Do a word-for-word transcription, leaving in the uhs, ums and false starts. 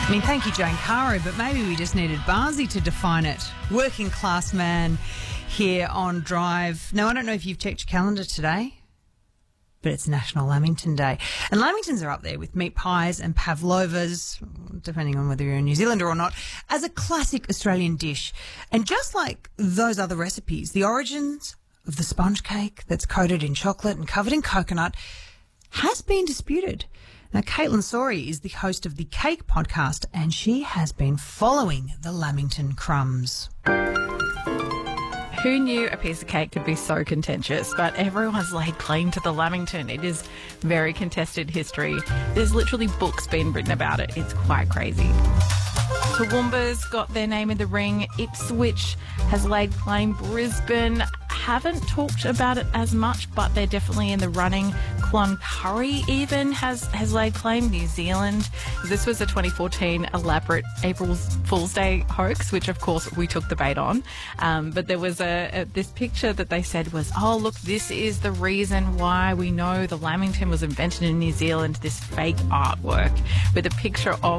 I mean, thank you, Jane Caro, but maybe we just needed Barzi to define it. Working class man here on Drive. Now, I don't know if you've checked your calendar today, but it's National Lamington Day. And Lamingtons are up there with meat pies and pavlovas, depending on whether you're a New Zealander or not, as a classic Australian dish. And just like those other recipes, the origins of the sponge cake that's coated in chocolate and covered in coconut has been disputed. Now, Caitlin Sori is the host of the Cake Podcast, and she has been following the Lamington crumbs. Who knew a piece of cake could be so contentious? But everyone's laid claim to the Lamington. It is very contested history. There's literally books being written about it. It's quite crazy. Toowoomba's got their name in the ring. Ipswich has laid claim. Brisbane haven't talked about it as much, but they're definitely in the running. Cloncurry even has, has laid claim. New Zealand. This was a twenty fourteen elaborate April Fool's Day hoax, which of course we took the bait on. Um, but there was a, a this picture that they said was, oh look, this is the reason why we know the Lamington was invented in New Zealand. This fake artwork with a picture of